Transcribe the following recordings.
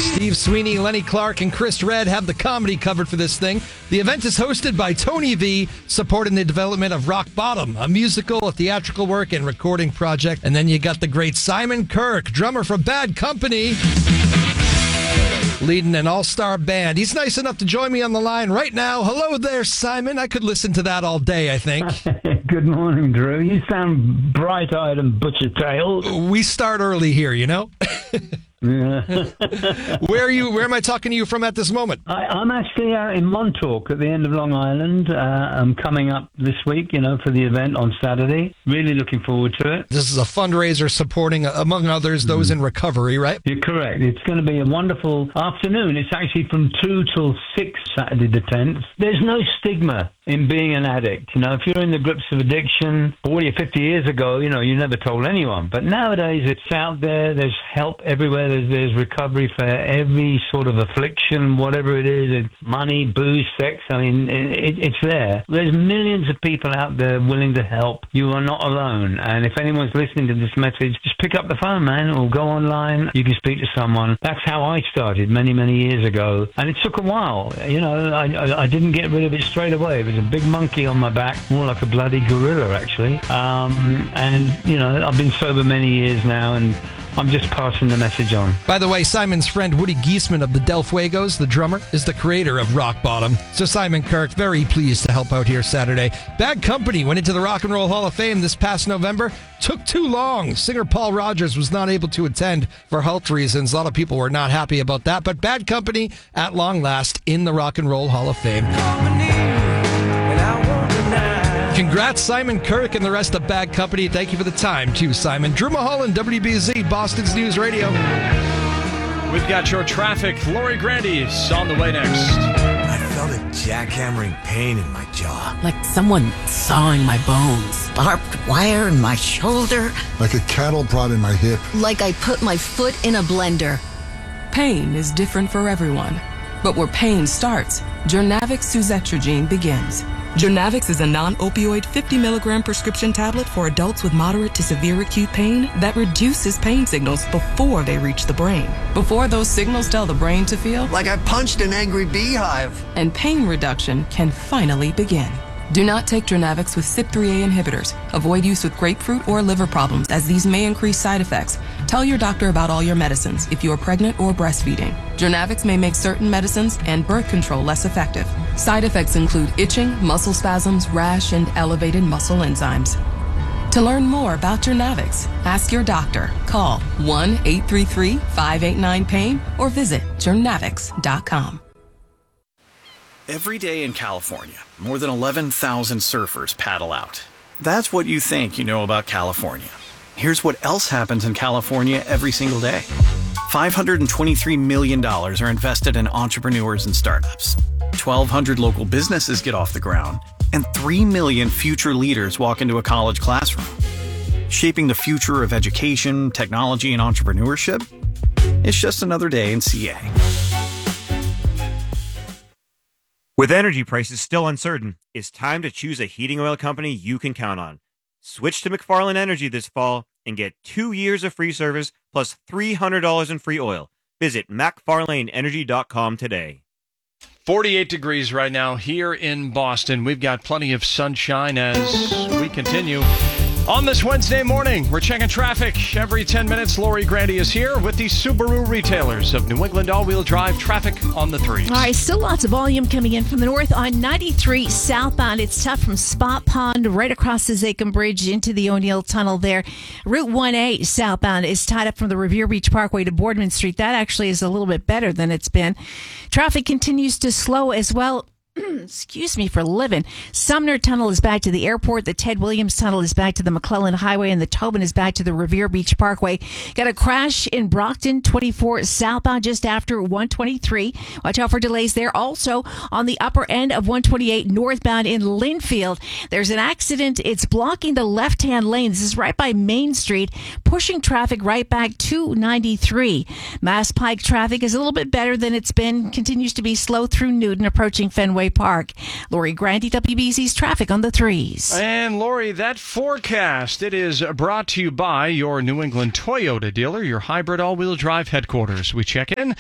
Steve Sweeney, Lenny Clark, and Chris Redd have the comedy covered for this thing. The event is hosted by Tony V, supporting the development of Rock Bottom, a musical, a theatrical work, and recording project. And then you got the great Simon Kirke, drummer for Bad Company, leading an all-star band. He's nice enough to join me on the line right now. Hello there, Simon. I could listen to that all day, I think. Good morning, Drew. You sound bright-eyed and butcher-tailed. We start early here, you know? Yeah. Where am I talking to you from at this moment? I'm actually out in Montauk at the end of Long Island. I'm coming up this week, for the event on Saturday. Really looking forward to it. This is a fundraiser supporting, among others, those in recovery, right? You're correct. It's going to be a wonderful afternoon. It's actually from 2 till 6, Saturday the 10th. There's no stigma in being an addict. If you're in the grips of addiction 40 or 50 years ago, you never told anyone. But nowadays it's out there. There's help everywhere. There's recovery for every sort of affliction, whatever it is. It's money, booze, sex. It's there. There's millions of people out there willing to help. You are not alone. And if anyone's listening to this message, just pick up the phone, man, or go online. You can speak to someone. That's how I started many, many years ago. And it took a while. I didn't get rid of it straight away. It was a big monkey on my back, more like a bloody gorilla, actually. I've been sober many years now, and I'm just passing the message on. By the way, Simon's friend Woody Giesman of the Del Fuegos, the drummer, is the creator of Rock Bottom. So Simon Kirke, very pleased to help out here Saturday. Bad Company went into the Rock and Roll Hall of Fame this past November. Took too long. Singer Paul Rogers was not able to attend for health reasons. A lot of people were not happy about that. But Bad Company, at long last, in the Rock and Roll Hall of Fame. Congrats, Simon Kirke and the rest of Bad Company. Thank you for the time, too, Simon. Drew Mulholland, WBZ, Boston's News Radio. We've got your traffic. Lori Grandy's on the way next. I felt a jackhammering pain in my jaw. Like someone sawing my bones. Barbed wire in my shoulder. Like a cattle prod in my hip. Like I put my foot in a blender. Pain is different for everyone. But where pain starts, Journavx suzetrigine begins. Journavx is a non-opioid 50 milligram prescription tablet for adults with moderate to severe acute pain that reduces pain signals before they reach the brain. Before those signals tell the brain to feel like I punched an angry beehive. And pain reduction can finally begin. Do not take Journavx with CYP3A inhibitors. Avoid use with grapefruit or liver problems, as these may increase side effects. Tell your doctor about all your medicines if you are pregnant or breastfeeding. Journavx may make certain medicines and birth control less effective. Side effects include itching, muscle spasms, rash, and elevated muscle enzymes. To learn more about Journavx, ask your doctor. Call 1-833-589-PAIN or visit journavx.com. Every day in California, more than 11,000 surfers paddle out. That's what you think you know about California. Here's what else happens in California every single day. $523 million are invested in entrepreneurs and startups. 1,200 local businesses get off the ground, and 3 million future leaders walk into a college classroom. Shaping the future of education, technology, and entrepreneurship? It's just another day in CA. With energy prices still uncertain, it's time to choose a heating oil company you can count on. Switch to McFarland Energy this fall and get 2 years of free service plus $300 in free oil. Visit McFarlaneEnergy.com today. 48 degrees right now here in Boston. We've got plenty of sunshine as we continue. On this Wednesday morning, we're checking traffic every 10 minutes. Lori Grandy is here with the Subaru retailers of New England all-wheel drive traffic on the 3s. All right, still lots of volume coming in from the north on 93 southbound. It's tough from Spot Pond right across the Zakim Bridge into the O'Neill Tunnel there. Route 1A southbound is tied up from the Revere Beach Parkway to Boardman Street. That actually is a little bit better than it's been. Traffic continues to slow as well. Excuse me for living. Sumner Tunnel is back to the airport. The Ted Williams Tunnel is back to the McClellan Highway, and the Tobin is back to the Revere Beach Parkway. Got a crash in Brockton, 24 southbound just after 123. Watch out for delays there. Also on the upper end of 128 northbound in Linfield, there's an accident. It's blocking the left-hand lane. This is right by Main Street, pushing traffic right back to 93. Mass Pike traffic is a little bit better than it's been. Continues to be slow through Newton, approaching Fenway Fenway Park. Lori Grandi, WBZ's traffic on the 3s. And Lori, that forecast, it is brought to you by your New England Toyota dealer, your hybrid all-wheel drive headquarters. We check in.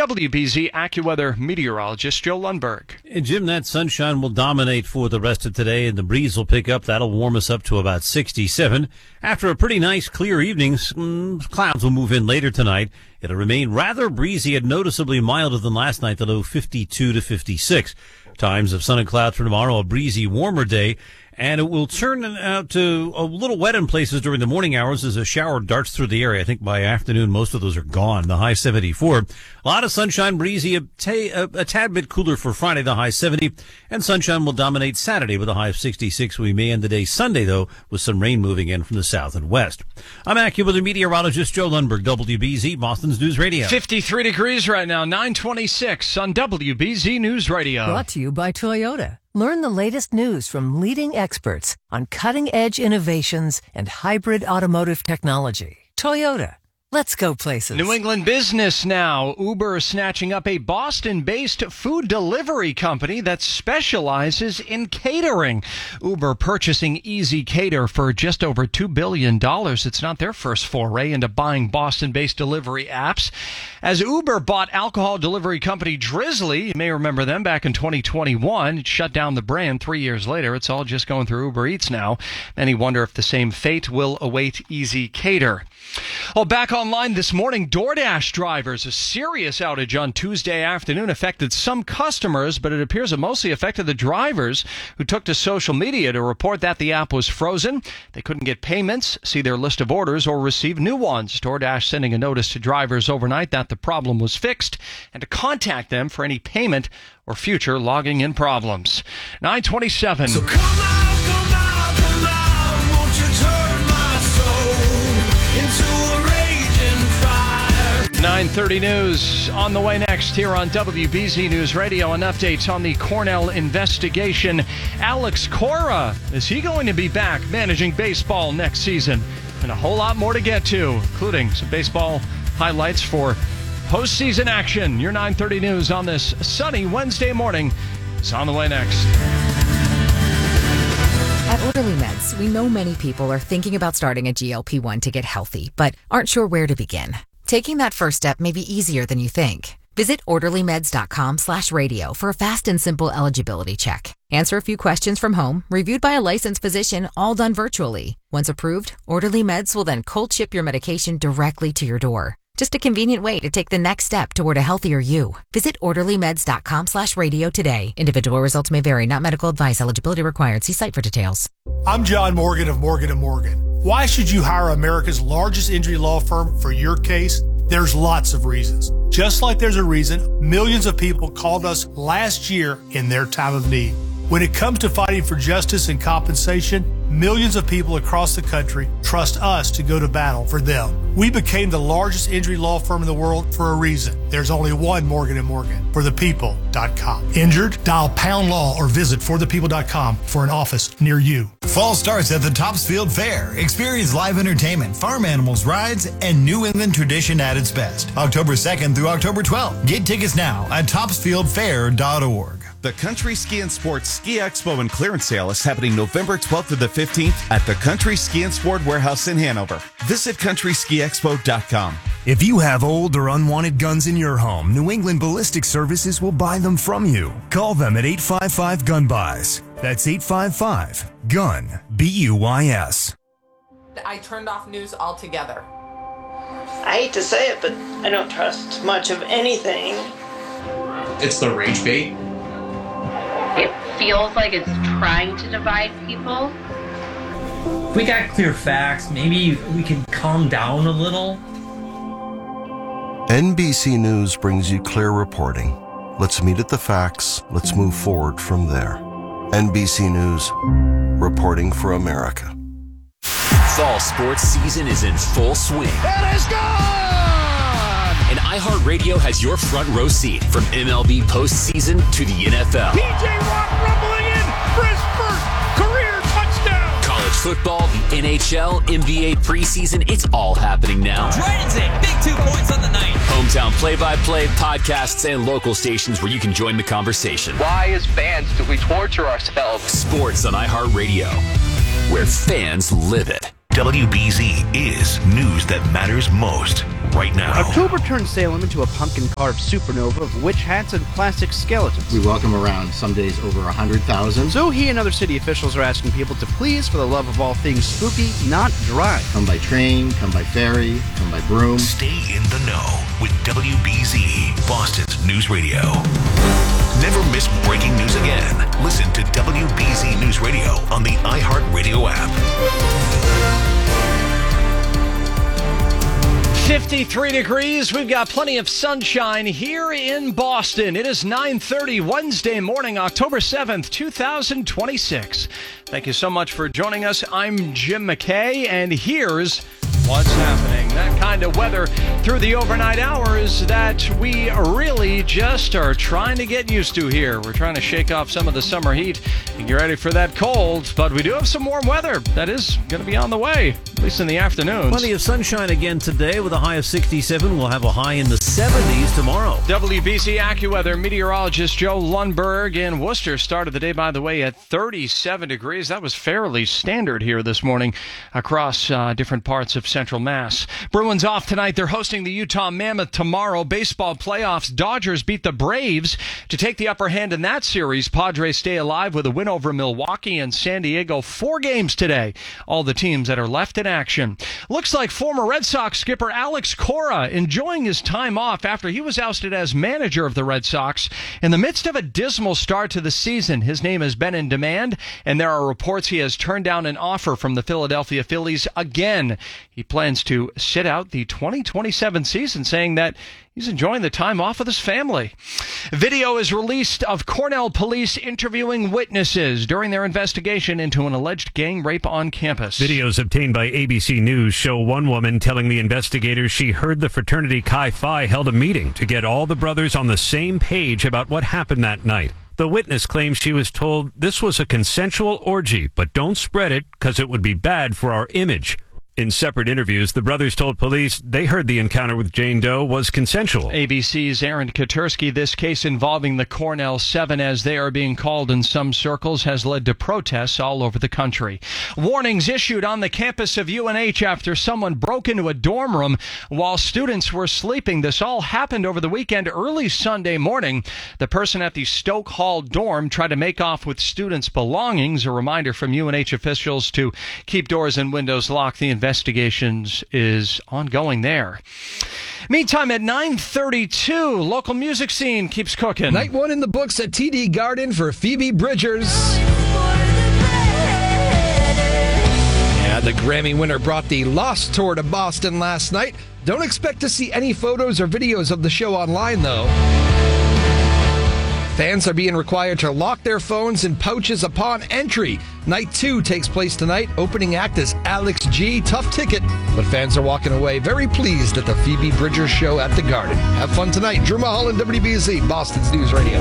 WBZ AccuWeather meteorologist Joe Lundberg. And Jim, that sunshine will dominate for the rest of today, and the breeze will pick up. That'll warm us up to about 67. After a pretty nice, clear evening, clouds will move in later tonight. It'll remain rather breezy and noticeably milder than last night, the low 52 to 56. Times of sun and clouds for tomorrow, a breezy, warmer day. And it will turn out to a little wet in places during the morning hours as a shower darts through the area. I think by afternoon, most of those are gone. The high 74. A lot of sunshine, breezy, a tad bit cooler for Friday, the high 70. And sunshine will dominate Saturday with a high of 66. We may end the day Sunday, though, with some rain moving in from the south and west. I'm AccuWeather meteorologist Joe Lundberg, WBZ, Boston's News Radio. 53 degrees right now, 926 on WBZ News Radio. Brought to you by Toyota. Learn the latest news from leading experts on cutting-edge innovations and hybrid automotive technology. Toyota. Let's go places. New England business now. Uber is snatching up a Boston-based food delivery company that specializes in catering. Uber purchasing Easy Cater for just over $2 billion. It's not their first foray into buying Boston-based delivery apps. As Uber bought alcohol delivery company Drizzly, you may remember them back in 2021. It shut down the brand 3 years later. It's all just going through Uber Eats now. Many wonder if the same fate will await Easy Cater. Well, back online this morning, DoorDash drivers. A serious outage on Tuesday afternoon affected some customers, but it appears it mostly affected the drivers who took to social media to report that the app was frozen. They couldn't get payments, see their list of orders, or receive new ones. DoorDash sending a notice to drivers overnight that the problem was fixed and to contact them for any payment or future logging in problems. 927. So come out, won't you turn my soul into a raging fire? 9:30 news on the way next here on WBZ News Radio. An update on the Cornell investigation. Alex Cora, is he going to be back managing baseball next season? And a whole lot more to get to, including some baseball highlights for postseason action. Your 9:30 news on this sunny Wednesday morning is on the way next. At Orderly Meds, we know many people are thinking about starting a GLP-1 to get healthy, but aren't sure where to begin. Taking that first step may be easier than you think. Visit orderlymeds.com/radio for a fast and simple eligibility check. Answer a few questions from home, reviewed by a licensed physician, all done virtually. Once approved, Orderly Meds will then cold ship your medication directly to your door. Just a convenient way to take the next step toward a healthier you. Visit orderlymeds.com/radio today. Individual results may vary, not medical advice. Eligibility required. See site for details. I'm John Morgan of Morgan & Morgan. Why should you hire America's largest injury law firm for your case? There's lots of reasons. Just like there's a reason millions of people called us last year in their time of need. When it comes to fighting for justice and compensation, millions of people across the country trust us to go to battle for them. We became the largest injury law firm in the world for a reason. There's only one Morgan & Morgan, forthepeople.com. Injured? Dial #law or visit forthepeople.com for an office near you. Fall starts at the Topsfield Fair. Experience live entertainment, farm animals, rides, and New England tradition at its best. October 2nd through October 12th. Get tickets now at topsfieldfair.org. The Country Ski and Sports Ski Expo and Clearance Sale is happening November 12th to the 15th at the Country Ski and Sport Warehouse in Hanover. Visit countryskiexpo.com. If you have old or unwanted guns in your home, New England Ballistic Services will buy them from you. Call them at 855-GUN-BUYS. That's 855-GUN-BUYS. I turned off news altogether. I hate to say it, but I don't trust much of anything. It's the rage bait. It feels like it's trying to divide people. If we got clear facts, maybe we can calm down a little. NBC News brings you clear reporting. Let's meet at the facts. Let's move forward from there. NBC News, reporting for America. Fall sports season is in full swing. It is gone! And iHeartRadio has your front row seat from MLB postseason to the NFL. P.J. Watt rumbling in for his first career touchdown. College football, the NHL, NBA preseason, it's all happening now. Dragons in, big 2 points on the night. Hometown play-by-play, podcasts, and local stations where you can join the conversation. Why, as fans, do we torture ourselves? Sports on iHeartRadio, where fans live it. WBZ is news that matters most right now. October turned Salem into a pumpkin-carved supernova of witch hats and plastic skeletons. We welcome around, some days over 100,000. So he and other city officials are asking people to please, for the love of all things spooky, not drive. Come by train, come by ferry, come by broom. Stay in the know with WBZ, Boston's news radio. Never miss breaking news again. Listen to WBZ News Radio on the iHeartRadio app. 53 degrees. We've got plenty of sunshine here in Boston. It is 9:30 Wednesday morning, October 7th, 2026. Thank you so much for joining us. I'm Jim McKay, and here's what's happening. That kind of weather through the overnight hours that we really just are trying to get used to here. We're trying to shake off some of the summer heat and get ready for that cold, but we do have some warm weather that is going to be on the way, at least in the afternoons. Plenty of sunshine again today with a high of 67. We'll have a high in the 70s tomorrow. WBZ AccuWeather meteorologist Joe Lundberg in Worcester started the day, by the way, at 37 degrees. That was fairly standard here this morning across different parts of Central Mass. Bruins off tonight. They're hosting the Utah Mammoth tomorrow. Baseball playoffs. Dodgers beat the Braves to take the upper hand in that series. Padres stay alive with a win over Milwaukee and San Diego. 4 games today. All the teams that are left in action. Looks like former Red Sox skipper Alex Cora enjoying his time off after he was ousted as manager of the Red Sox. In the midst of a dismal start to the season, his name has been in demand, and there are reports he has turned down an offer from the Philadelphia Phillies again. He plans to sit out the 2027 season, saying that he's enjoying the time off with his family. Video is released of Cornell police interviewing witnesses during their investigation into an alleged gang rape on campus. Videos obtained by ABC News show one woman telling the investigators she heard the fraternity Chi Phi held a meeting to get all the brothers on the same page about what happened that night. The witness claims she was told this was a consensual orgy, but don't spread it because it would be bad for our image. In separate interviews, the brothers told police they heard the encounter with Jane Doe was consensual. ABC's Aaron Katursky. This case involving the Cornell 7, as they are being called in some circles, has led to protests all over the country. Warnings issued on the campus of UNH after someone broke into a dorm room while students were sleeping. This all happened over the weekend, early Sunday morning. The person at the Stoke Hall dorm tried to make off with students' belongings. A reminder from UNH officials to keep doors and windows locked. The investigations is ongoing there. Meantime, at 9:32, local music scene keeps cooking. Night 1 in the books at TD Garden for Phoebe Bridgers. Yeah, the Grammy winner brought the Lost Tour to Boston last night. Don't expect to see any photos or videos of the show online, though. Fans are being required to lock their phones in pouches upon entry. Night 2 takes place tonight. Opening act is Alex G. Tough ticket, but fans are walking away very pleased at the Phoebe Bridgers show at the Garden. Have fun tonight. Drew Mulholland, WBZ, Boston's News Radio.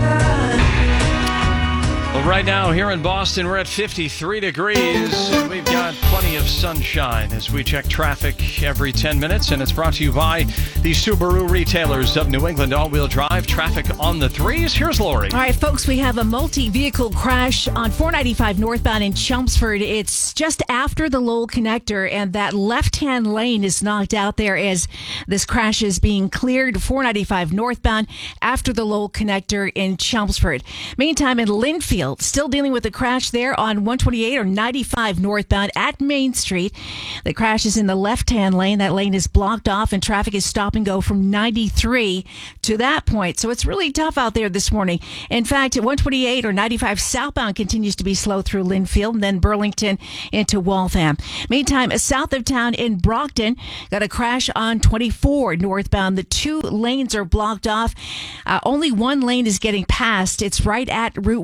Well, right now here in Boston, we're at 53 degrees, and we've got plenty of sunshine as we check traffic every 10 minutes, and it's brought to you by the Subaru retailers of New England. All-wheel drive traffic on the 3s. Here's Lori. All right, folks, we have a multi-vehicle crash on 495 northbound in Chelmsford. It's just after the Lowell connector, and that left-hand lane is knocked out there as this crash is being cleared. 495 northbound after the Lowell connector in Chelmsford. Meantime, in Linfield, still dealing with a crash there on 128 or 95 northbound at Main Street. The crash is in the left-hand lane. That lane is blocked off, and traffic is stop and go from 93 to that point. So it's really tough out there this morning. In fact, at 128 or 95 southbound continues to be slow through Linfield and then Burlington into Waltham. Meantime, south of town in Brockton, got a crash on 24 northbound. The 2 lanes are blocked off. Only one lane is getting passed. It's right at Route 120.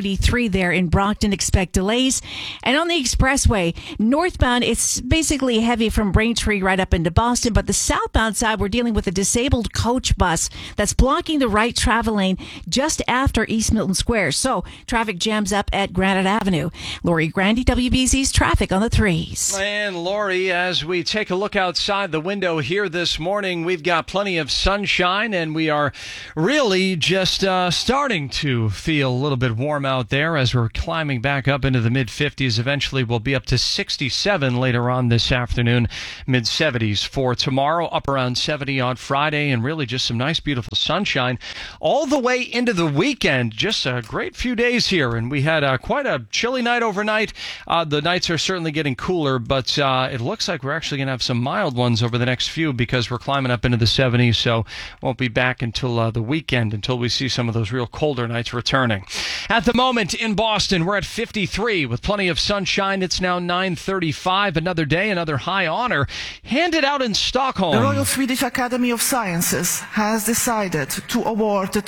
23 there in Brockton. Expect delays. And on the expressway, northbound, it's basically heavy from Braintree right up into Boston. But the southbound side, we're dealing with a disabled coach bus that's blocking the right travel lane just after East Milton Square. So traffic jams up at Granite Avenue. Lori Grandy, WBZ's traffic on the 3s. And Lori, as we take a look outside the window here this morning, we've got plenty of sunshine, and we are really just starting to feel a little bit warm out there as we're climbing back up into the mid-50s. Eventually, we'll be up to 67 later on this afternoon, mid-70s for tomorrow, up around 70 on Friday, and really just some nice, beautiful sunshine all the way into the weekend. Just a great few days here, and we had quite a chilly night overnight. The nights are certainly getting cooler, but it looks like we're actually going to have some mild ones over the next few because we're climbing up into the 70s, so won't be back until the weekend until we see some of those real colder nights returning. At the moment in Boston, we're at 53 with plenty of sunshine. It's now 9:35. Another day, another high honor handed out in Stockholm. The Royal Swedish Academy of Sciences has decided to award the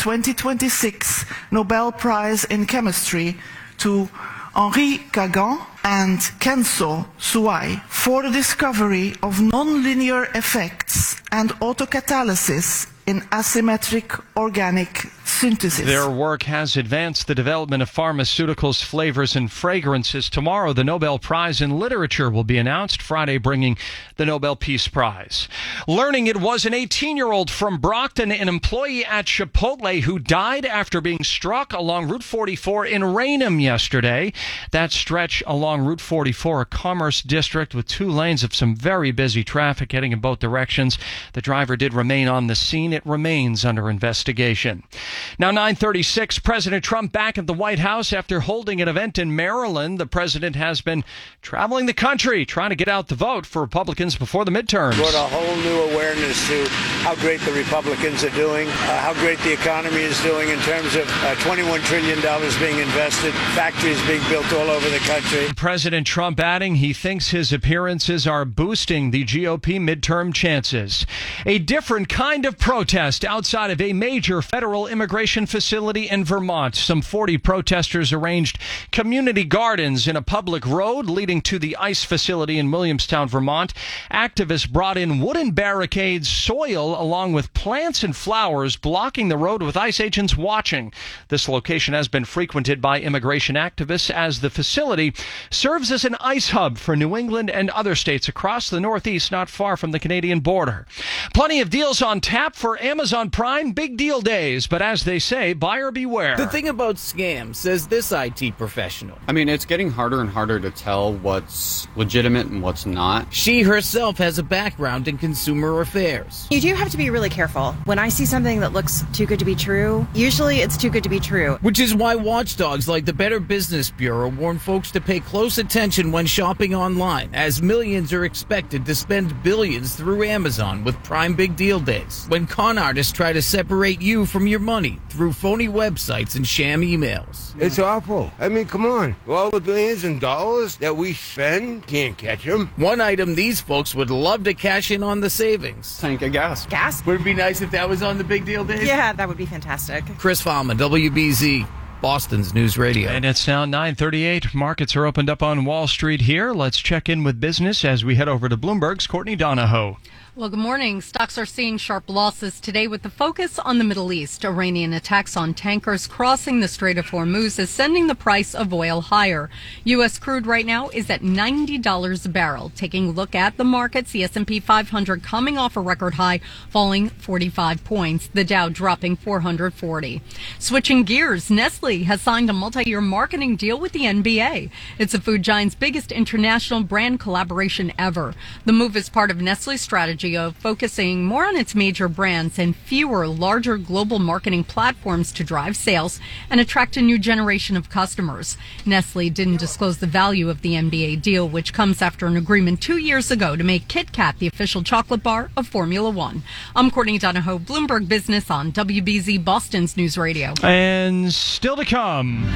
2026 Nobel Prize in Chemistry to Henri Kagan and Kenzo Suai for the discovery of nonlinear effects and autocatalysis in asymmetric organic synthesis. Their work has advanced the development of pharmaceuticals, flavors, and fragrances. Tomorrow, the Nobel Prize in Literature will be announced, Friday bringing the Nobel Peace Prize. Learning it was an 18-year-old from Brockton, an employee at Chipotle, who died after being struck along Route 44 in Raynham yesterday. That stretch along Route 44, a commerce district with 2 lanes of some very busy traffic heading in both directions. The driver did remain on the scene. It remains under investigation. Now 9:36, President Trump back at the White House after holding an event in Maryland. The president has been traveling the country trying to get out the vote for Republicans before the midterms. Brought a whole new awareness to how great the Republicans are doing, how great the economy is doing in terms of $21 trillion being invested, factories being built all over the country. President Trump adding he thinks his appearances are boosting the GOP midterm chances. A different kind of protest outside of a major federal immigration facility in Vermont. Some 40 protesters arranged community gardens in a public road leading to the ICE facility in Williamstown, Vermont. Activists brought in wooden barricades, soil, along with plants and flowers, blocking the road with ICE agents watching. This location has been frequented by immigration activists as the facility serves as an ICE hub for New England and other states across the Northeast, not far from the Canadian border. Plenty of deals on tap for Amazon Prime big deal days, but as they say, buyer beware. The thing about scams, says this IT professional. I mean, it's getting harder and harder to tell what's legitimate and what's not. She herself has a background in consumer affairs. You do have to be really careful. When I see something that looks too good to be true, usually it's too good to be true. Which is why watchdogs like the Better Business Bureau warn folks to pay close attention when shopping online, as millions are expected to spend billions through Amazon with Prime Big Deal Days, when con artists try to separate you from your money through phony websites and sham emails. It's awful. I mean, come on. All the billions in dollars that we spend, can't catch them. One item these folks would love to cash in on the savings. Tank of gas. Gas? Would it be nice if that was on the Big Deal Days? Yeah, that would be fantastic. Chris Fallman, WBZ, Boston's News Radio. And it's now 9:38. Markets are opened up on Wall Street here. Let's check in with business as we head over to Bloomberg's Courtney Donahoe. Well, good morning. Stocks are seeing sharp losses today with the focus on the Middle East. Iranian attacks on tankers crossing the Strait of Hormuz is sending the price of oil higher. U.S. crude right now is at $90 a barrel. Taking a look at the markets, the S&P 500 coming off a record high, falling 45 points. The Dow dropping 440. Switching gears, Nestle has signed a multi-year marketing deal with the NBA. It's the food giant's biggest international brand collaboration ever. The move is part of Nestle's strategy of focusing more on its major brands and fewer larger global marketing platforms to drive sales and attract a new generation of customers. Nestle didn't disclose the value of the NBA deal, which comes after an agreement 2 years ago to make Kit Kat the official chocolate bar of Formula One. I'm Courtney Donahoe, Bloomberg Business on WBZ Boston's News Radio. And still to come.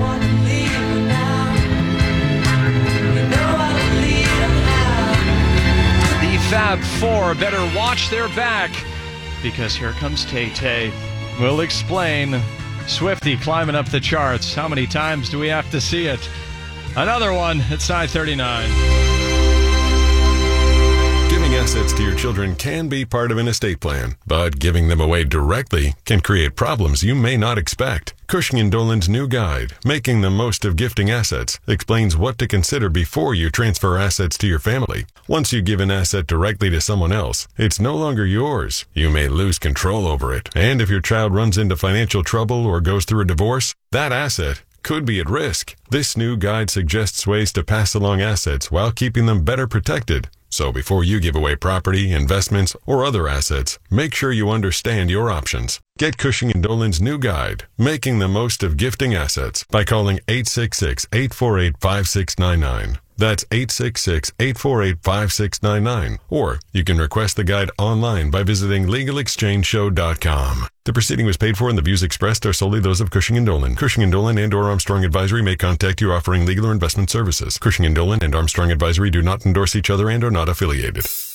Fab Four better watch their back because here comes Tay-Tay. We'll explain Swiftie climbing up the charts. How many times do we have to see it? Another one at side 39. Giving assets to your children can be part of an estate plan, but giving them away directly can create problems you may not expect. Cushing & Dolan's new guide, Making the Most of Gifting Assets, explains what to consider before you transfer assets to your family. Once you give an asset directly to someone else, it's no longer yours. You may lose control over it, and if your child runs into financial trouble or goes through a divorce, that asset could be at risk. This new guide suggests ways to pass along assets while keeping them better protected. So before you give away property, investments, or other assets, make sure you understand your options. Get Cushing & Dolan's new guide, Making the Most of Gifting Assets, by calling 866-848-5699. That's 866-848-5699. Or you can request the guide online by visiting LegalExchangeShow.com. The proceeding was paid for and the views expressed are solely those of Cushing & Dolan. Cushing & Dolan and or Armstrong Advisory may contact you offering legal or investment services. Cushing & Dolan and Armstrong Advisory do not endorse each other and are not affiliated.